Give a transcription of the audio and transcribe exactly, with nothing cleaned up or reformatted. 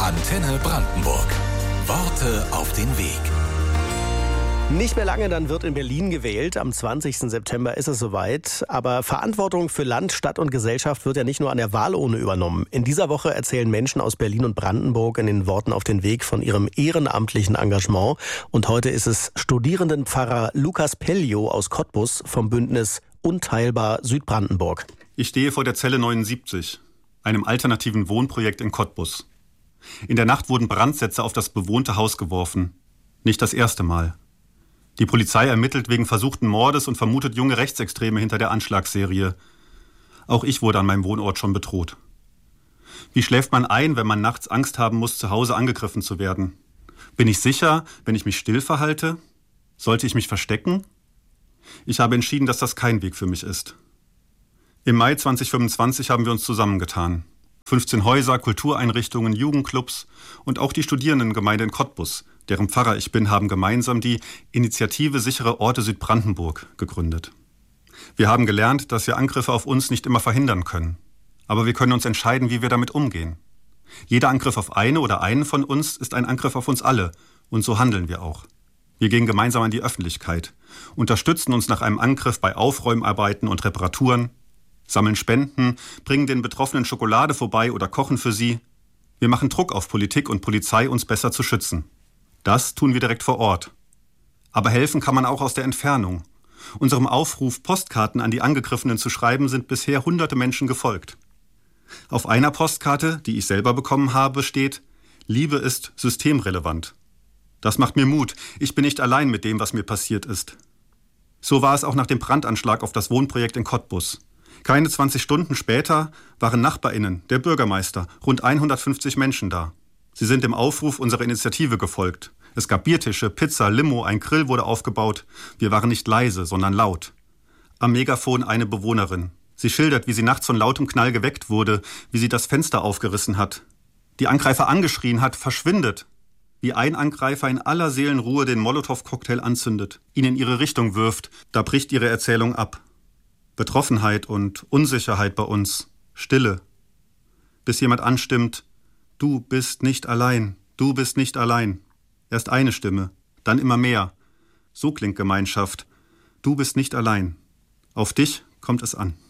Antenne Brandenburg. Worte auf den Weg. Nicht mehr lange, dann wird in Berlin gewählt. Am zwanzigsten September ist es soweit. Aber Verantwortung für Land, Stadt und Gesellschaft wird ja nicht nur an der Wahlurne übernommen. In dieser Woche erzählen Menschen aus Berlin und Brandenburg in den Worten auf den Weg von ihrem ehrenamtlichen Engagement. Und heute ist es Studierendenpfarrer Lukas Pellio aus Cottbus vom Bündnis Unteilbar Südbrandenburg. Ich stehe vor der Zelle neunundsiebzig, einem alternativen Wohnprojekt in Cottbus. In der Nacht wurden Brandsätze auf das bewohnte Haus geworfen. Nicht das erste Mal. Die Polizei ermittelt wegen versuchten Mordes und vermutet junge Rechtsextreme hinter der Anschlagsserie. Auch ich wurde an meinem Wohnort schon bedroht. Wie schläft man ein, wenn man nachts Angst haben muss, zu Hause angegriffen zu werden? Bin ich sicher, wenn ich mich still verhalte? Sollte ich mich verstecken? Ich habe entschieden, dass das kein Weg für mich ist. Im Mai zweitausendfünfundzwanzig haben wir uns zusammengetan. fünfzehn Häuser, Kultureinrichtungen, Jugendclubs und auch die Studierendengemeinde in Cottbus, deren Pfarrer ich bin, haben gemeinsam die Initiative Sichere Orte Südbrandenburg gegründet. Wir haben gelernt, dass wir Angriffe auf uns nicht immer verhindern können. Aber wir können uns entscheiden, wie wir damit umgehen. Jeder Angriff auf eine oder einen von uns ist ein Angriff auf uns alle. Und so handeln wir auch. Wir gehen gemeinsam an die Öffentlichkeit, unterstützen uns nach einem Angriff bei Aufräumarbeiten und Reparaturen, sammeln Spenden, bringen den Betroffenen Schokolade vorbei oder kochen für sie. Wir machen Druck auf Politik und Polizei, uns besser zu schützen. Das tun wir direkt vor Ort. Aber helfen kann man auch aus der Entfernung. Unserem Aufruf, Postkarten an die Angegriffenen zu schreiben, sind bisher hunderte Menschen gefolgt. Auf einer Postkarte, die ich selber bekommen habe, steht: Liebe ist systemrelevant. Das macht mir Mut. Ich bin nicht allein mit dem, was mir passiert ist. So war es auch nach dem Brandanschlag auf das Wohnprojekt in Cottbus. Keine zwanzig Stunden später waren NachbarInnen, der Bürgermeister, rund hundertfünfzig Menschen da. Sie sind dem Aufruf unserer Initiative gefolgt. Es gab Biertische, Pizza, Limo, ein Grill wurde aufgebaut. Wir waren nicht leise, sondern laut. Am Megafon eine Bewohnerin. Sie schildert, wie sie nachts von lautem Knall geweckt wurde, wie sie das Fenster aufgerissen hat. Die Angreifer angeschrien hat: Verschwindet! Wie ein Angreifer in aller Seelenruhe den Molotow-Cocktail anzündet, ihn in ihre Richtung wirft, da bricht ihre Erzählung ab. Betroffenheit und Unsicherheit bei uns. Stille. Bis jemand anstimmt: Du bist nicht allein, du bist nicht allein. Erst eine Stimme, dann immer mehr. So klingt Gemeinschaft. Du bist nicht allein. Auf dich kommt es an.